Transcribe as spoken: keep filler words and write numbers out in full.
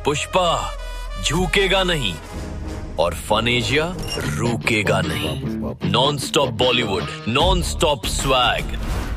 पुष्पा झुकेगा नहीं और फन एशिया रुकेगा नहीं। Non stop Bollywood, non stop swag.